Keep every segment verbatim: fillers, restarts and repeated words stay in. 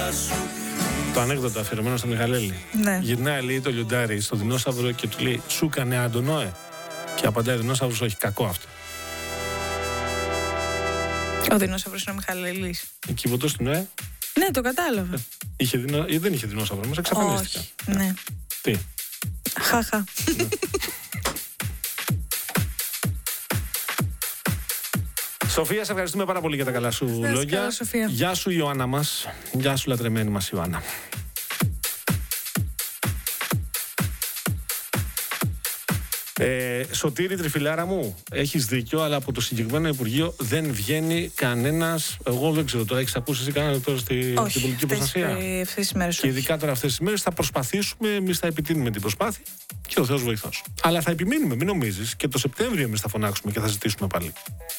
Το ανέκδοτο αφιερωμένο στο Μιχαλέλη. Ναι. Γυρνάει, λέει, το λιοντάρι στο δεινόσαυρο και του λέει: σου έκανε Αντωνόε. Και απαντάει ο δεινόσαυρος: όχι, κακό αυτό. Ο δεινόσαυρος είναι ο Μιχαλέλης. Εκεί ποτέ στην Νοέ. Ναι, το κατάλαβα. Ε, είχε δεινο... Δεν είχε δεινόσαυρο, όμως εξαφανίστηκαν. Όχι, ναι. Τι. Χαχα. Σοφία, σε ευχαριστούμε πάρα πολύ για τα καλά σου Σας λόγια. καλά, Σοφία. Γεια σου, Ιωάννα μας. Γεια σου, λατρεμένη μας Ιωάννα. Ε, Σωτήρη, τριφυλάρα μου, έχεις δίκιο, αλλά από το συγκεκριμένο Υπουργείο δεν βγαίνει κανένας. Εγώ δεν ξέρω, το έχεις ακούσει εσύ κανένα τώρα στη, όχι, στην πολιτική προστασία? αυτές τις μέρες. Και ειδικά τώρα αυτές τις μέρες θα προσπαθήσουμε, εμείς θα επιτείνουμε την προσπάθεια και ο Θεός βοηθός. Αλλά θα επιμείνουμε, μην νομίζεις, και το Σεπτέμβριο εμείς θα φωνάξουμε και θα ζητήσουμε πάλι.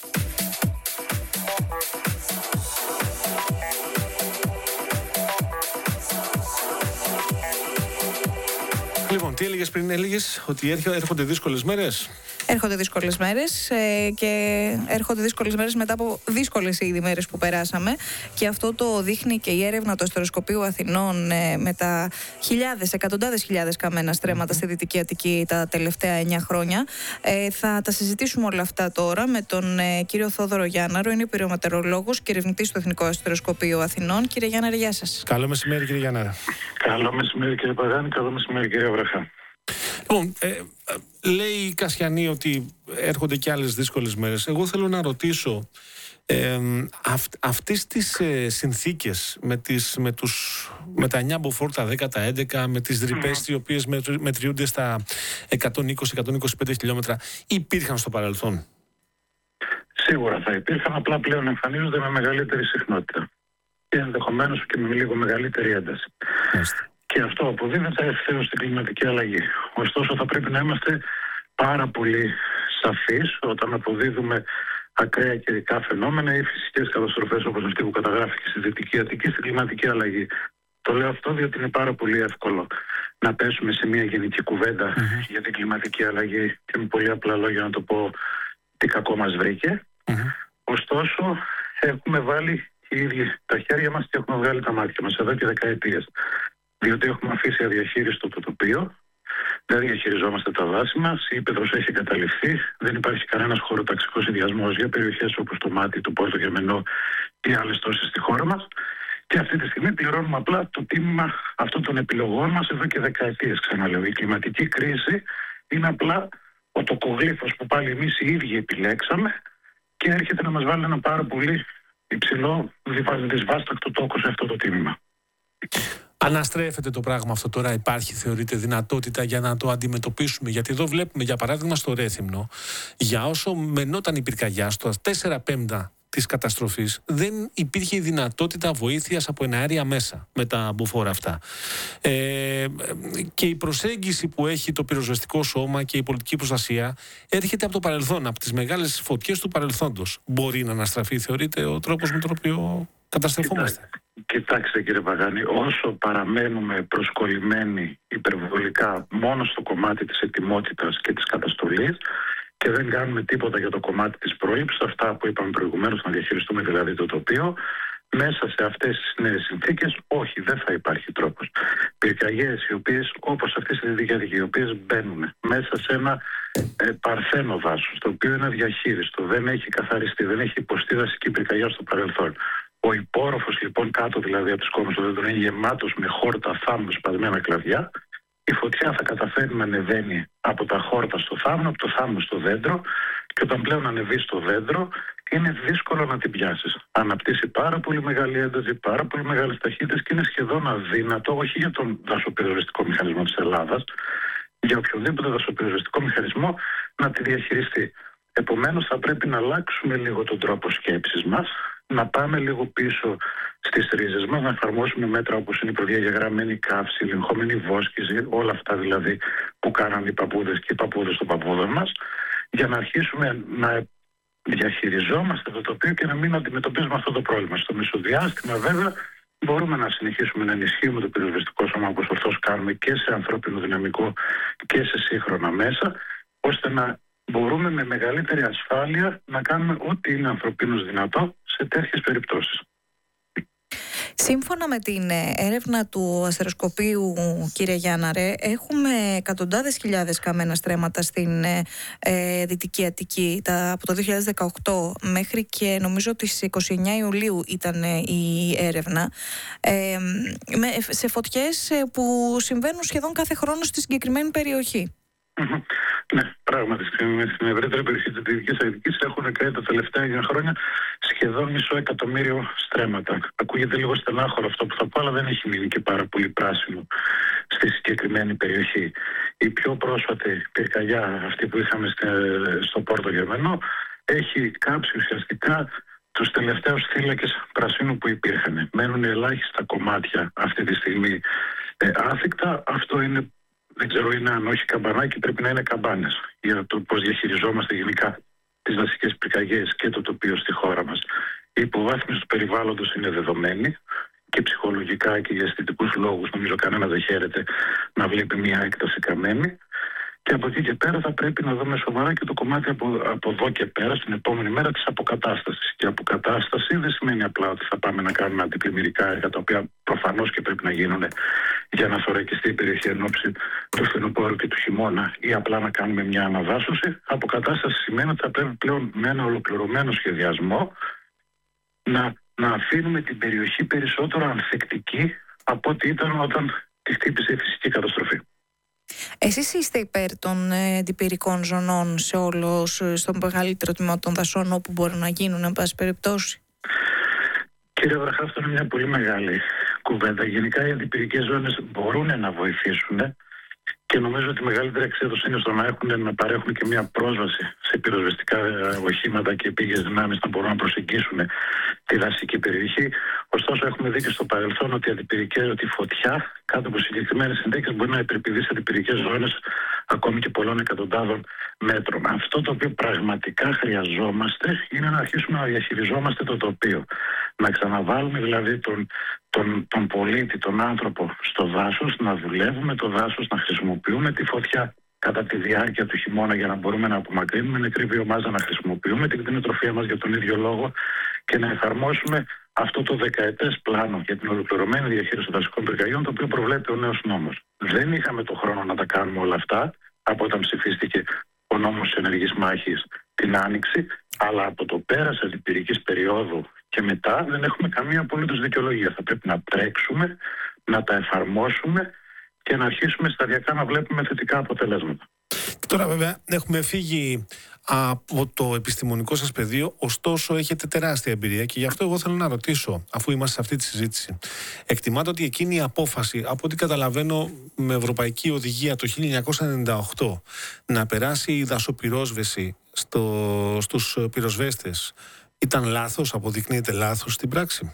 Λοιπόν, τι έλεγες πριν, έλεγες ότι έρχονται δύσκολες μέρες. Έρχονται δύσκολες μέρες ε, και έρχονται δύσκολες μέρες μετά από δύσκολες ήδη μέρες που περάσαμε, και αυτό το δείχνει και η έρευνα του Αστεροσκοπείου Αθηνών ε, με τα χιλιάδες, εκατοντάδες χιλιάδες καμένα στρέμματα στη Δυτική Αττική τα τελευταία εννιά χρόνια. Ε, θα τα συζητήσουμε όλα αυτά τώρα με τον ε, κύριο Θόδωρο Γιάνναρο, είναι πυρομετεωρολόγος και ερευνητής του Εθνικού Αστεροσκοπείου Αθηνών. Κύριε Γιάνναρο, γεια σας. Καλό μεσημέρι, κύριε Γιάνναρο. Καλό μεσημέρι, κύριε Παγάνη. Καλό μεσημέρι, κύριε Βραχά. Λοιπόν, ε, ε, λέει η Κασιανή ότι έρχονται και άλλες δύσκολες μέρες. Εγώ θέλω να ρωτήσω, ε, αυ, αυτές τις ε, συνθήκες με, τις, με, τους, με τα εννιά μποφόρ, τα δέκα, τα έντεκα, με τις ρηπές οι οποίες μετριούνται στα εκατόν είκοσι με εκατόν είκοσι πέντε χιλιόμετρα, υπήρχαν στο παρελθόν? Σίγουρα θα υπήρχαν, απλά πλέον εμφανίζονται με μεγαλύτερη συχνότητα και ενδεχομένως και με λίγο μεγαλύτερη ένταση. Μάλιστα. Και αυτό αποδίδεται ευθέως στην κλιματική αλλαγή. Ωστόσο, θα πρέπει να είμαστε πάρα πολύ σαφείς όταν αποδίδουμε ακραία καιρικά φαινόμενα ή φυσικές καταστροφές όπως αυτή που καταγράφηκε στη Δυτική Αττική στην κλιματική αλλαγή. Το λέω αυτό διότι είναι πάρα πολύ εύκολο να πέσουμε σε μια γενική κουβέντα mm-hmm. για την κλιματική αλλαγή και με πολύ απλά λόγια να το πω τι κακό μας βρήκε. Mm-hmm. Ωστόσο, έχουμε βάλει οι ίδιοι τα χέρια μας και έχουμε βγάλει τα μάτια μας εδώ και δεκαετίες. Διότι έχουμε αφήσει αδιαχείριστο το τοπίο, δεν διαχειριζόμαστε τα δάση μας, η ύπαιδρος έχει καταληφθεί, δεν υπάρχει κανένας χωροταξικός συνδυασμός για περιοχές όπως το Μάτι, το Πόρτο Γερμενό ή άλλες τόσες στη χώρα μας. Και αυτή τη στιγμή πληρώνουμε απλά το τίμημα αυτών των επιλογών μας εδώ και δεκαετίες. Ξαναλέω, η κλιματική κρίση είναι απλά ο τοκογλύφος που πάλι εμείς οι ίδιοι επιλέξαμε και έρχεται να μας βάλει ένα πάρα πολύ υψηλό, δυσβάστακτο τόκο σε αυτό το τίμημα. Αναστρέφεται το πράγμα αυτό τώρα, υπάρχει θεωρείτε δυνατότητα για να το αντιμετωπίσουμε? Γιατί εδώ βλέπουμε για παράδειγμα στο Ρέθυμνο, για όσο μενόταν η πυρκαγιά, στο τέσσερα πέμπτα της καταστροφής δεν υπήρχε η δυνατότητα βοήθειας από εναέρια μέσα με τα μποφόρ αυτά. Ε, και η προσέγγιση που έχει το πυροσβεστικό σώμα και η πολιτική προστασία έρχεται από το παρελθόν, από τις μεγάλες φωτιές του παρελθόντος. Μπορεί να αναστραφεί, θεωρείτε, ο τρόπος με τον οποίο καταστρεφόμαστε? Κοιτάξτε, κύριε Παγάνη, όσο παραμένουμε προσκολλημένοι υπερβολικά μόνο στο κομμάτι της ετοιμότητας και της καταστολής και δεν κάνουμε τίποτα για το κομμάτι της πρόληψης, αυτά που είπαμε προηγουμένως, να διαχειριστούμε δηλαδή το τοπίο, μέσα σε αυτές τις νέες συνθήκες, όχι, δεν θα υπάρχει τρόπος. Πυρκαγιές οι οποίες, όπως αυτή στη Δυτική Αττική, οι οποίες μπαίνουν μέσα σε ένα ε, παρθένο δάσος, το οποίο είναι αδιαχείριστο, δεν έχει καθαριστεί, δεν έχει υποστεί δασική πυρκαγιά στο παρελθόν. Ο υπόρροφος λοιπόν κάτω δηλαδή από τους κόμμους του δέντρου είναι γεμάτος με χόρτα, θάμνους, σπασμένα κλαδιά. Η φωτιά θα καταφέρει να ανεβαίνει από τα χόρτα στο θάμνο, από το θάμνο στο δέντρο, και όταν πλέον ανεβεί στο δέντρο είναι δύσκολο να την πιάσεις. Αναπτύσσει πάρα πολύ μεγάλη ένταση, πάρα πολύ μεγάλες ταχύτητες και είναι σχεδόν αδύνατο, όχι για τον δασοπυροσβεστικό μηχανισμό της Ελλάδας, για οποιοδήποτε δασοπυροσβεστικό μηχανισμό να τη διαχειριστεί. Επομένως θα πρέπει να αλλάξουμε λίγο τον τρόπο σκέψης μας, να πάμε λίγο πίσω στις ρίζες μας, να εφαρμόσουμε μέτρα όπως είναι η προδιαγεγραμμένη καύση, η ελεγχόμενη βόσκηση, όλα αυτά δηλαδή που κάναν οι παππούδες και οι παππούδες των παππούδων μας, για να αρχίσουμε να διαχειριζόμαστε το τοπίο και να μην αντιμετωπίζουμε αυτό το πρόβλημα. Στο μεσοδιάστημα βέβαια μπορούμε να συνεχίσουμε να ενισχύουμε το πυροσβεστικό σώμα όπως ορθώς κάνουμε και σε ανθρώπινο δυναμικό και σε σύγχρονα μέσα, ώστε να μπορούμε με μεγαλύτερη ασφάλεια να κάνουμε ό,τι είναι ανθρωπίνως δυνατό σε τέτοιες περιπτώσεις. Σύμφωνα με την έρευνα του αστεροσκοπείου, κύριε Γιάνναρε, έχουμε εκατοντάδες χιλιάδες καμένα στρέμματα στην ε, Δυτική Αττική. Τα, από το δύο χιλιάδες δεκαοκτώ μέχρι και νομίζω τις είκοσι εννέα Ιουλίου ήταν η έρευνα, ε, με, σε φωτιές που συμβαίνουν σχεδόν κάθε χρόνο στη συγκεκριμένη περιοχή. Ναι, πράγματι στην ευρύτερη περιοχή της Δυτικής Αττικής έχουν κάνει τα τελευταία εννιά χρόνια σχεδόν μισό εκατομμύριο στρέμματα. Ακούγεται λίγο στενάχωρο αυτό που θα πω, αλλά δεν έχει μείνει και πάρα πολύ πράσινο στη συγκεκριμένη περιοχή. Η πιο πρόσφατη πυρκαγιά, αυτή που είχαμε στο Πόρτο Γερμανό, έχει κάψει ουσιαστικά τους τελευταίους θύλακες πρασίνου που υπήρχαν. Μένουν ελάχιστα κομμάτια αυτή τη στιγμή ε, άθικτα. Αυτό είναι, δεν ξέρω είναι αν όχι καμπανάκι, πρέπει να είναι καμπάνες για το πώς διαχειριζόμαστε γενικά τις δασικές πυρκαγιές και το τοπίο στη χώρα μας. Η υποβάθμιση του περιβάλλοντος είναι δεδομένη και ψυχολογικά και για αισθητικούς λόγους. Νομίζω κανένα δεν χαίρεται να βλέπει μια έκταση καμένη. Και από εκεί και πέρα θα πρέπει να δούμε σοβαρά και το κομμάτι από, από εδώ και πέρα, στην επόμενη μέρα, της αποκατάστασης. Και αποκατάσταση δεν σημαίνει απλά ότι θα πάμε να κάνουμε αντιπλημμυρικά έργα, τα οποία προφανώς και πρέπει να γίνουν για να θωρακιστεί η περιοχή εν ώψη του φθινοπόρου και του χειμώνα, ή απλά να κάνουμε μια αναδάσωση. Αποκατάσταση σημαίνει ότι θα πρέπει πλέον με ένα ολοκληρωμένο σχεδιασμό να, να αφήνουμε την περιοχή περισσότερο ανθεκτική από ό,τι ήταν όταν τη χτύπησε η φυσική καταστροφή. Εσείς είστε υπέρ των αντιπυρικών ζωνών σε όλο, στο μεγαλύτερο τμήμα των δασών όπου μπορούν να γίνουν, εν πάση περιπτώσει? Κύριε Βραχά, αυτό είναι μια πολύ μεγάλη κουβέντα. Γενικά οι αντιπυρικές ζώνες μπορούν να βοηθήσουν και νομίζω ότι η μεγαλύτερη εξέδωση είναι στο να, έχουν, να παρέχουν και μια πρόσβαση σε πυροσβεστικά οχήματα και επίγειες δυνάμεις να μπορούν να προσεγγίσουν τη δασική περιοχή. Ωστόσο, έχουμε δει και στο παρελθόν ότι, ότι η φωτιά κάτω από συγκεκριμένες συνθήκες μπορεί να υπερπηδήσει αντιπυρικές ζώνες ακόμη και πολλών εκατοντάδων μέτρων. Αυτό το οποίο πραγματικά χρειαζόμαστε είναι να αρχίσουμε να διαχειριζόμαστε το τοπίο. Να ξαναβάλουμε δηλαδή τον, τον, τον πολίτη, τον άνθρωπο στο δάσος, να δουλεύουμε το δάσος, να χρησιμοποιούμε τη φωτιά κατά τη διάρκεια του χειμώνα για να μπορούμε να απομακρύνουμε νεκρή βιομάζα, να χρησιμοποιούμε την κτηνοτροφία μας για τον ίδιο λόγο και να εφαρμόσουμε αυτό το δεκαετές πλάνο για την ολοκληρωμένη διαχείριση των δασικών πυρκαγιών, το οποίο προβλέπει ο νέος νόμος. Δεν είχαμε το χρόνο να τα κάνουμε όλα αυτά από όταν ψηφίστηκε ο νόμος της ενεργής μάχης την Άνοιξη, αλλά από το πέρας αντιπυρικής περίοδου και μετά δεν έχουμε καμία απολύτως δικαιολογία. Θα πρέπει να τρέξουμε, να τα εφαρμόσουμε και να αρχίσουμε σταδιακά να βλέπουμε θετικά αποτελέσματα. Και τώρα βέβαια έχουμε φύγει από το επιστημονικό σας πεδίο, ωστόσο έχετε τεράστια εμπειρία και γι' αυτό εγώ θέλω να ρωτήσω, αφού είμαστε σε αυτή τη συζήτηση, εκτιμάτε ότι εκείνη η απόφαση, από ό,τι καταλαβαίνω με ευρωπαϊκή οδηγία το χίλια εννιακόσια ενενήντα οκτώ, να περάσει η δασοπυρόσβεση στο, στους πυροσβέστες, ήταν λάθος, αποδεικνύεται λάθος στην πράξη?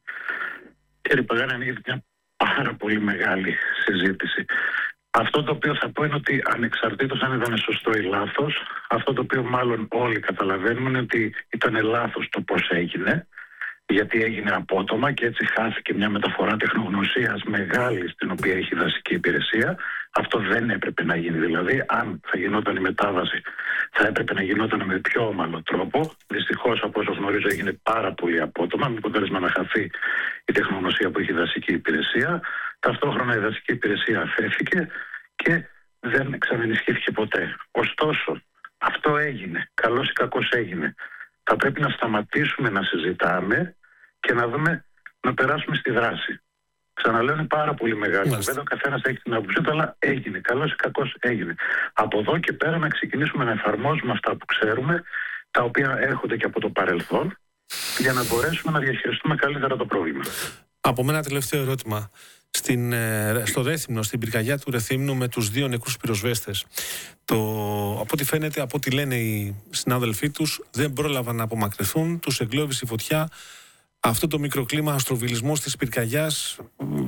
Κύριε Παγάνη, ανοίγεται μια πάρα πολύ μεγάλη συζήτηση. Αυτό το οποίο θα πω είναι ότι ανεξαρτήτως αν ήταν σωστό ή λάθος, αυτό το οποίο μάλλον όλοι καταλαβαίνουμε είναι ότι ήταν λάθος το πώς έγινε, γιατί έγινε απότομα και έτσι χάθηκε μια μεταφορά τεχνογνωσίας μεγάλη στην οποία έχει η δασική υπηρεσία. Αυτό δεν έπρεπε να γίνει. Δηλαδή, αν θα γινόταν η μετάβαση, θα έπρεπε να γινόταν με πιο ομαλό τρόπο. Δυστυχώς, από όσο γνωρίζω, έγινε πάρα πολύ απότομα, με αποτέλεσμα να χαθεί η τεχνογνωσία που έχει η δασική υπηρεσία. Ταυτόχρονα η δασική υπηρεσία αφέθηκε και δεν ξανενισχύθηκε ποτέ. Ωστόσο, αυτό έγινε. Καλώς ή κακώς έγινε. Θα πρέπει να σταματήσουμε να συζητάμε και να δούμε, να περάσουμε στη δράση. Ξαναλέω, είναι πάρα πολύ μεγάλη κουβέντα. Ο καθένας έχει την άποψή του, αλλά έγινε. Καλώς ή κακώς έγινε. Από εδώ και πέρα να ξεκινήσουμε να εφαρμόζουμε αυτά που ξέρουμε, τα οποία έρχονται και από το παρελθόν, για να μπορέσουμε να διαχειριστούμε καλύτερα το πρόβλημα. Από μένα τελευταίο ερώτημα. Στην, στο Ρέθυμνο, στην πυρκαγιά του Ρεθύμνου με τους δύο νεκρούς πυροσβέστες. Το, από ό,τι φαίνεται, από ό,τι λένε οι συνάδελφοί τους, δεν πρόλαβαν να απομακρυνθούν, τους εγκλώβησε η φωτιά. Αυτό το μικροκλίμα αστροβιλισμός της πυρκαγιάς,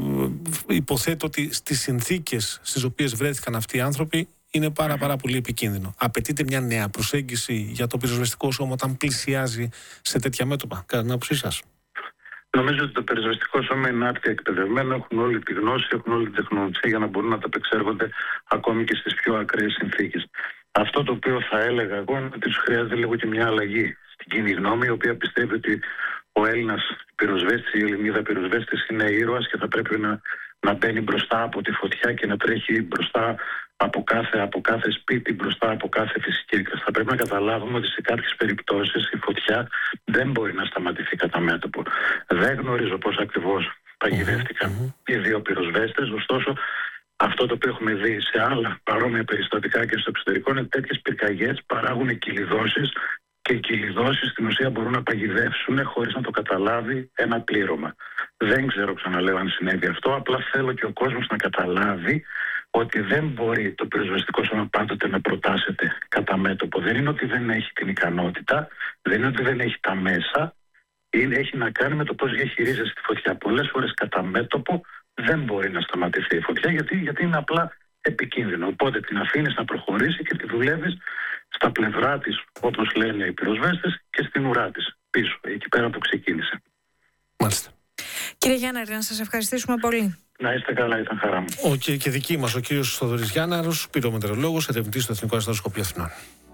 υποθέτω ότι στις συνθήκες στις οποίες βρέθηκαν αυτοί οι άνθρωποι είναι πάρα πάρα πολύ επικίνδυνο. Απαιτείται μια νέα προσέγγιση για το πυροσβεστικό σώμα όταν πλησιάζει σε τέτοια μέτωπα, κατά την άποψή σας? Νομίζω ότι το πυροσβεστικό σώμα είναι άρτια εκπαιδευμένο, έχουν όλη τη γνώση, έχουν όλη τη τεχνολογία για να μπορούν να τα απεξέρχονται ακόμη και στις πιο ακραίες συνθήκες. Αυτό το οποίο θα έλεγα εγώ είναι ότι τους χρειάζεται λίγο και μια αλλαγή στην κοινή γνώμη, η οποία πιστεύει ότι ο Έλληνας πυροσβέστης, η Ελληνίδα πυροσβέστης είναι ήρωας και θα πρέπει να, να μπαίνει μπροστά από τη φωτιά και να τρέχει μπροστά από κάθε, από κάθε σπίτι, μπροστά από κάθε φυσική έκρηξη. Θα πρέπει να καταλάβουμε ότι σε κάποιες περιπτώσεις η φωτιά δεν μπορεί να σταματηθεί κατά μέτωπο. Δεν γνωρίζω πώς ακριβώς παγιδεύτηκαν mm-hmm. οι δύο πυροσβέστες, ωστόσο αυτό το οποίο έχουμε δει σε άλλα παρόμοια περιστατικά και στο εξωτερικό είναι τέτοιες πυρκαγιές παράγουν κυλιδώσεις και οι κυλιδώσεις στην ουσία μπορούν να παγιδεύσουν χωρίς να το καταλάβει ένα πλήρωμα. Δεν ξέρω, ξαναλέω, αν συνέβη αυτό, απλά θέλω και ο κόσμος να καταλάβει ότι δεν μπορεί το πυροσβεστικό σώμα πάντοτε να προτάσεται κατά μέτωπο. Δεν είναι ότι δεν έχει την ικανότητα, δεν είναι ότι δεν έχει τα μέσα, είναι, έχει να κάνει με το πώς διαχειρίζεσαι τη φωτιά. Πολλές φορές κατά μέτωπο δεν μπορεί να σταματηθεί η φωτιά γιατί, γιατί είναι απλά επικίνδυνο. Οπότε την αφήνεις να προχωρήσει και τη δουλεύεις στα πλευρά της, όπως λένε οι πυροσβέστες, και στην ουρά της, πίσω, εκεί πέρα που ξεκίνησε. Μάλιστα. Κύριε Γιάνναρη, να σας ευχαριστήσουμε πολύ. Να είστε καλά, ήταν χαρά μου. Ο, και, και δική μας, ο κύριος Θοδωρής Γιάνναρος, πυρομετεωρολόγος, ερευνητής στο Εθνικό Αστροσκοπείο Αθηνών.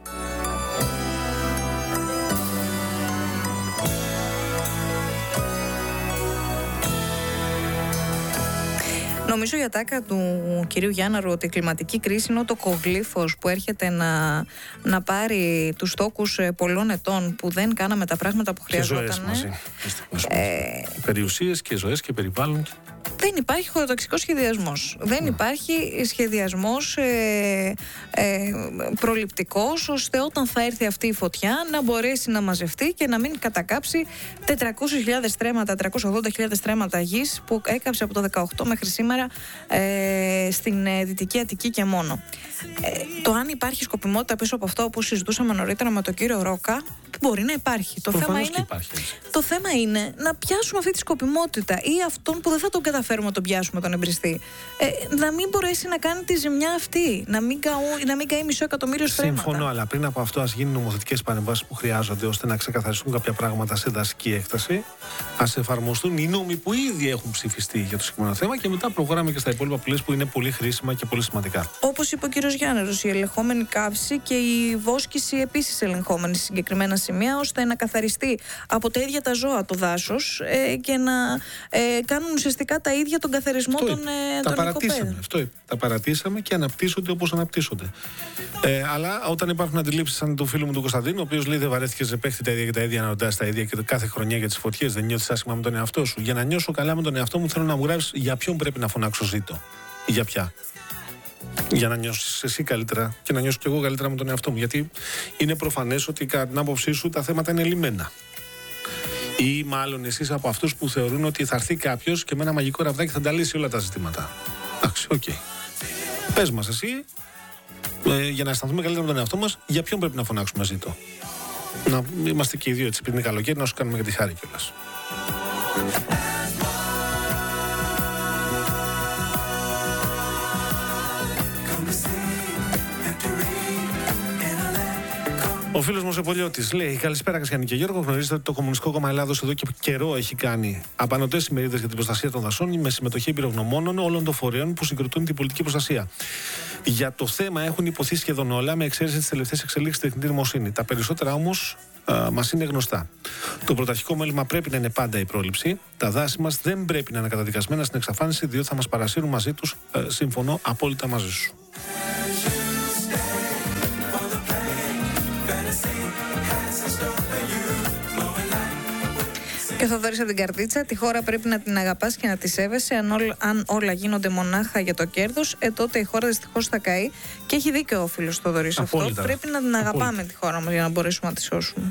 Νομίζω για τάκα του κυρίου Γιάνναρου ότι η κλιματική κρίση είναι ο τοκογλύφος που έρχεται να, να πάρει τους τόκους πολλών ετών που δεν κάναμε τα πράγματα που χρειαζόταν. Και ζωές μαζί. Ε, Περιουσίες και ζωές και περιβάλλον. Δεν υπάρχει χωροταξικός σχεδιασμός. Δεν υπάρχει σχεδιασμός ε, ε, προληπτικός ώστε όταν θα έρθει αυτή η φωτιά να μπορέσει να μαζευτεί και να μην κατακάψει τετρακόσιες χιλιάδες στρέμματα, τετρακόσιες ογδόντα χιλιάδες στρέμματα γης που έκαψε από το δεκαοκτώ μέχρι σήμερα ε, στην ε, Δυτική Αττική και μόνο. Ε, το αν υπάρχει σκοπιμότητα πίσω από αυτό, όπως συζητούσαμε νωρίτερα με τον κύριο Ρόκα, μπορεί να υπάρχει. Το θέμα, είναι, υπάρχει. το θέμα είναι να πιάσουμε αυτή τη σκοπιμότητα ή αυτόν που δεν θα τον καταφέρουμε να τον πιάσουμε τον εμπριστή. Ε, να μην μπορέσει να κάνει τη ζημιά αυτή. Να μην, καού, να μην καεί μισό εκατομμύριο στρέμματα. Συμφωνώ, αλλά πριν από αυτό, ας γίνουν νομοθετικές παρεμβάσεις που χρειάζονται ώστε να ξεκαθαριστούν κάποια πράγματα σε δασική έκταση. Ας εφαρμοστούν οι νόμοι που ήδη έχουν ψηφιστεί για το συγκεκριμένο θέμα και μετά προχωράμε και στα υπόλοιπα που λες που είναι πολύ χρήσιμα και πολύ σημαντικά. Όπως είπε ο κύριος Γιάνναρος, η ελεγχόμενη καύση και η βόσκηση επίσης ελεγχόμενη σε συγκεκριμένα σημεία ώστε να καθαριστεί από τα ίδια τα ζώα το δάσος ε, και να ε, κάνουν ουσιαστικά τα ίδια τον καθαρισμό αυτό των, ε, τα των παρατήσαμε, αυτό είπε. Τα παρατήσαμε και αναπτύσσονται όπως αναπτύσσονται. Ε, αλλά όταν υπάρχουν αντιλήψεις σαν του φίλου μου του Κωνσταντίνου, ο οποίος λέει δεν βαρέθηκε σε παίχτη τα ίδια και τα ίδια, να ρωτάς τα ίδια και κάθε χρονιά για τις φωτιές, δεν νιώθεις άσχημα με τον εαυτό σου. Για να νιώσω καλά με τον εαυτό μου, θέλω να μου γράψεις για ποιον πρέπει να φωνάξω ζήτω. Για ποια. Για να νιώσεις εσύ καλύτερα και να νιώσω κι εγώ καλύτερα με τον εαυτό μου. Γιατί είναι προφανές ότι κατά την άποψή σου τα θέματα είναι λυμμένα. Ή μάλλον εσείς από αυτούς που θεωρούν ότι θα έρθει κάποιος και με ένα μαγικό ραβδάκι θα τα λύσει όλα τα ζητήματα. Εντάξει, οκ. Okay. Πες μας εσύ, ε, για να αισθανθούμε καλύτερα με τον εαυτό μας, για ποιον πρέπει να φωνάξουμε ζήτω. Να είμαστε και οι δύο έτσι πριν είναι καλοκαίρι, να σου κάνουμε και τη χάρη κιόλας. Ο φίλος μου ο Πολιώτης λέει: καλησπέρα, Κασιανή και Γιώργο. Γνωρίζετε ότι το Κομμουνιστικό Κόμμα Ελλάδος εδώ και καιρό έχει κάνει απανωτές ημερίδες για την προστασία των δασών με συμμετοχή εμπειρογνωμόνων όλων των φορέων που συγκροτούν την πολιτική προστασία. Για το θέμα έχουν υποθεί σχεδόν όλα, με εξαίρεση τις τελευταίες εξελίξεις στην τεχνητή νοημοσύνη. Τα περισσότερα όμως μας είναι γνωστά. Το πρωταρχικό μέλημα πρέπει να είναι πάντα η πρόληψη. Τα δάση μας δεν πρέπει να είναι καταδικασμένα στην εξαφάνιση, διότι θα μας παρασύρουν μαζί τους. Ε, συμφωνώ απόλυτα μαζί σου. Και ο Θοδωρής από την Καρδίτσα, τη χώρα πρέπει να την αγαπάς και να τη σέβεσαι. Αν, ό, αν όλα γίνονται μονάχα για το κέρδος, ε, τότε η χώρα δυστυχώς θα καεί. Και έχει δίκιο ο φίλος Θοδωρής αυτό. Πρέπει να την αγαπάμε Απόλυτα. τη χώρα μας για να μπορέσουμε να τη σώσουμε.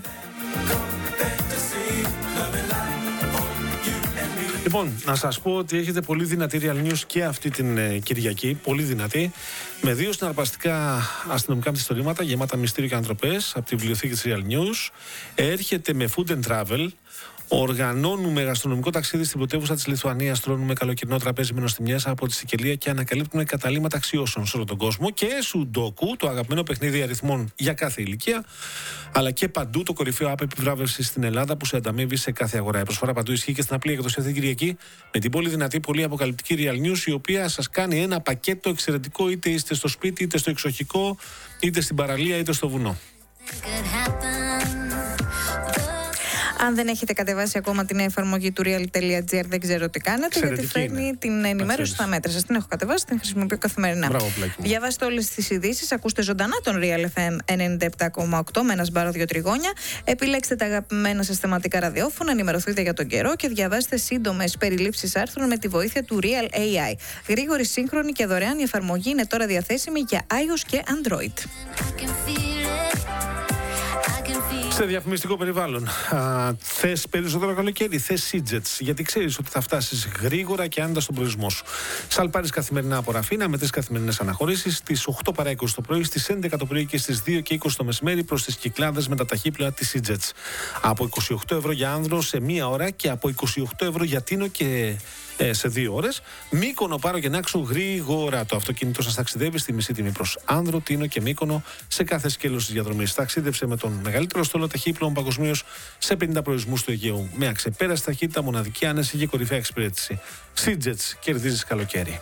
Λοιπόν, να σας πω ότι έχετε πολύ δυνατή Real News και αυτή την ε, Κυριακή, πολύ δυνατή, με δύο συναρπαστικά αστυνομικά μυθιστορήματα γεμάτα μυστήριο και ανθρωπές από τη βιβλιοθήκη της Real News. Έρχεται με Food and Travel. Οργανώνουμε γαστρονομικό ταξίδι στην πρωτεύουσα της Λιθουανίας, τρώνουμε καλοκαιρινό τραπέζι με νοστιμιές από τη Σικελία και ανακαλύπτουμε καταλήμματα αξιώσεων σε όλο τον κόσμο. Και Σουντόκου, το αγαπημένο παιχνίδι αριθμών για κάθε ηλικία, αλλά και παντού το κορυφαίο app επιβράβευσης στην Ελλάδα που σε ανταμείβει σε κάθε αγορά. Η προσφορά παντού ισχύει και στην απλή έκδοση αυτή την Κυριακή με την πολύ δυνατή, πολύ αποκαλυπτική Real News, η οποία σας κάνει ένα πακέτο εξαιρετικό, είτε είστε στο σπίτι, είτε στο εξοχικό, είτε στην παραλία, είτε στο βουνό. Αν δεν έχετε κατεβάσει ακόμα την εφαρμογή του real.gr, δεν ξέρω τι κάνετε, Ξέρετε γιατί τι φέρνει είναι. την ενημέρωση στα μέτρα σας. Την έχω κατεβάσει, την χρησιμοποιώ καθημερινά. Μπράβο, πλάκι μου. Διαβάστε όλες τις ειδήσεις, ακούστε ζωντανά τον Real εφ εμ ενενήντα επτά κόμμα οκτώ με ένα σπάρο δύο τριγώνια. Επιλέξτε τα αγαπημένα σας θεματικά ραδιόφωνα, ενημερωθείτε για τον καιρό και διαβάστε σύντομες περιλήψεις άρθρων με τη βοήθεια του Real έι άι. Γρήγορη, σύγχρονη και δωρεάν η εφαρμογή είναι τώρα διαθέσιμη για iOS και Android. Σε διαφημιστικό περιβάλλον. Θες περισσότερο καλοκαίρι, θες Σίτζετς, γιατί ξέρεις ότι θα φτάσεις γρήγορα και άνετα στον προορισμό σου. Σαλπάρεις καθημερινά από Ραφίνα με τρεις καθημερινές αναχωρήσεις στις οκτώ παρά είκοσι το πρωί, στις έντεκα το πρωί και στις δύο και είκοσι το μεσημέρι προς τις Κυκλάδες με τα ταχύπλοα της Σίτζετς. Από είκοσι οκτώ ευρώ για άνδρο σε μία ώρα και από είκοσι οκτώ ευρώ για τίνο και ε, σε δύο ώρες. Μύκονο, Πάρο και Νάξο γρήγορα. Το αυτοκίνητό σας ταξιδεύει στη μισή τιμή προς άνδρο, τίνο και Μύκονο σε κάθε σκέλος της διαδρομής. Ταξίδευσε με τον μεγαλύτερο στόλο ταχύπλοων παγκοσμίως σε πενήντα προορισμούς του Αιγαίου. Με αξεπέραστη ταχύτητα, μοναδική άνεση και κορυφαία εξυπηρέτηση. Σίτζετς, κερδίζεις καλοκαίρι.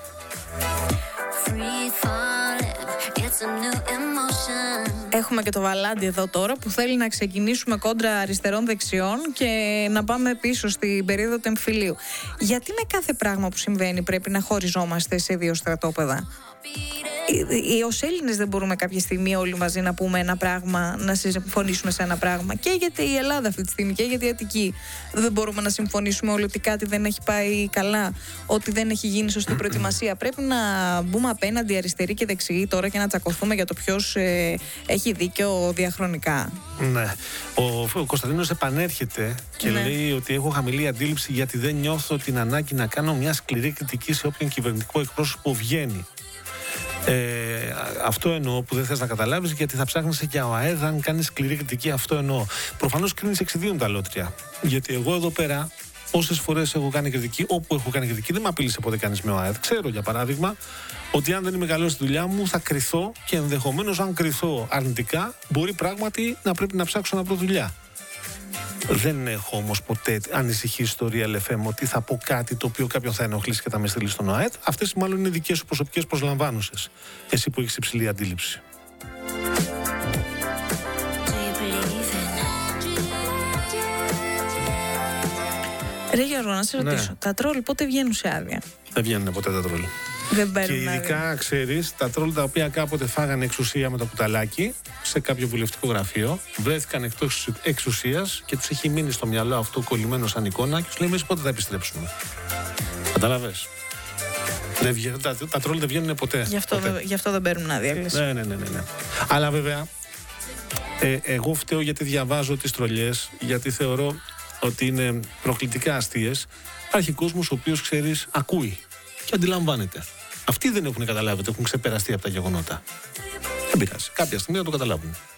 Έχουμε και το Βαλάντι εδώ τώρα που θέλει να ξεκινήσουμε κόντρα αριστερών-δεξιών και να πάμε πίσω στην περίοδο του εμφυλίου. Γιατί με κάθε πράγμα που συμβαίνει πρέπει να χωριζόμαστε σε δύο στρατόπεδα? Ως Έλληνες δεν μπορούμε κάποια στιγμή όλοι μαζί να πούμε ένα πράγμα, να συμφωνήσουμε σε ένα πράγμα? Και γιατί η Ελλάδα αυτή τη στιγμή και γιατί η Αττική δεν μπορούμε να συμφωνήσουμε όλοι ότι κάτι δεν έχει πάει καλά, ότι δεν έχει γίνει σωστή προετοιμασία? Πρέπει να μπούμε απέναντι αριστεροί και δεξιοί τώρα και να τσακωθούμε για το ποιος ε, έχει δίκιο διαχρονικά? Ναι. Ο, ο Κωνσταντίνος επανέρχεται και ναι. λέει ότι έχω χαμηλή αντίληψη γιατί δεν νιώθω την ανάγκη να κάνω μια σκληρή κριτική σε όποιον κυβερνητικό εκπρόσωπο βγαίνει. Ε, αυτό εννοώ που δεν θες να καταλάβεις, γιατί θα ψάχνεις και ο ΑΕΔ αν κάνεις σκληρή κριτική. Αυτό εννοώ. Προφανώς κρίνεις εξιδίων τα λότρια. Γιατί εγώ εδώ πέρα, όσες φορές έχω κάνει κριτική, όπου έχω κάνει κριτική, δεν με απείλησε ποτέ κανείς με ο ΑΕΔ. Ξέρω για παράδειγμα ότι αν δεν είμαι καλός στη δουλειά μου, θα κρυθώ και ενδεχομένως, αν κρυθώ αρνητικά, μπορεί πράγματι να πρέπει να ψάξω να βρω δουλειά. Δεν έχω όμως ποτέ ανησυχήσει στο Real εφ εμ ότι θα πω κάτι το οποίο κάποιον θα ενοχλήσει και θα με στείλει στον ΟΑΕΔ. Αυτές μάλλον είναι δικές σου προσωπικές προσλαμβάνωσες. Εσύ που έχεις υψηλή αντίληψη. Ρε Γιώργο, να σε ρωτήσω, ναι. τα τρόλ πότε βγαίνουν σε άδεια? Δεν βγαίνουν ποτέ τα τρόλ. Δεν και ειδικά, ξέρεις, τα τρόλ τα οποία κάποτε φάγανε εξουσία με το κουταλάκι σε κάποιο βουλευτικό γραφείο, βρέθηκαν εκτός εξουσίας και τους έχει μείνει στο μυαλό αυτό κολλημένο σαν εικόνα και τους λέει εμείς πότε θα επιστρέψουμε. Κατάλαβες? Τα, τα τρόλ δεν βγαίνουν ποτέ. Γι' αυτό, ποτέ. Γι' αυτό δεν παίρνουν άδεια. Ναι, ναι, ναι, ναι, ναι. Αλλά βέβαια, ε, εγώ φταίω γιατί διαβάζω τις τρολιές, γιατί θεωρώ ότι είναι προκλητικά αστείες. Υπάρχει κόσμος ο οποίος, ξέρεις, ακούει και αντιλαμβάνεται. Αυτοί δεν έχουν καταλάβει ότι έχουν ξεπεραστεί από τα γεγονότα. Δεν πειράζει. Κάποια στιγμή θα το καταλάβουν.